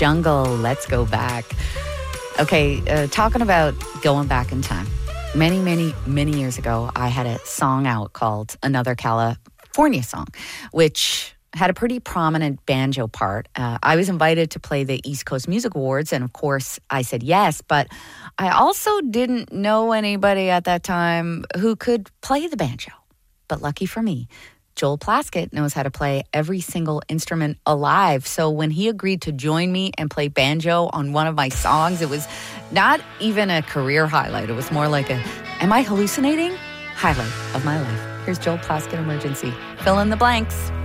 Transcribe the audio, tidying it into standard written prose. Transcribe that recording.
Jungle, Let's Go Back. Okay, talking about going back in time. Many years ago, I had a song out called Another California Song, which had a pretty prominent banjo part. I was invited to play the East Coast Music Awards, and of course, I said yes, but I also didn't know anybody at that time who could play the banjo. But lucky for me, Joel Plaskett knows how to play every single instrument alive. So when he agreed to join me and play banjo on one of my songs, it was not even a career highlight. It was more like a, am I hallucinating? Highlight of my life. Here's Joel Plaskett, Emergency. Fill in the blanks.